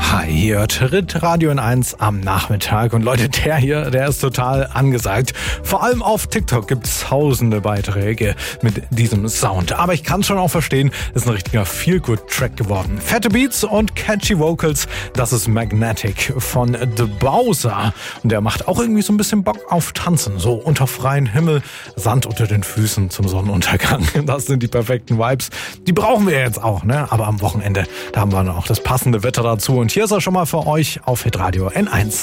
Hi, hier Tritt Radio N1 am Nachmittag. Und Leute, der ist total angesagt. Vor allem auf TikTok gibt es tausende Beiträge mit diesem Sound. Aber ich kann es schon auch verstehen, ist ein richtiger Feel-Good-Track geworden. Fette Beats und catchy Vocals, das ist Magnetic von The Bowser. Und der macht auch irgendwie so ein bisschen Bock auf Tanzen. So unter freiem Himmel, Sand unter den Füßen zum Sonnenuntergang. Das sind die perfekten Vibes. Die brauchen wir jetzt auch, ne? Aber am Wochenende, da haben wir noch das passende Wetter dazu. Und hier ist er schon mal für euch auf Hitradio N1.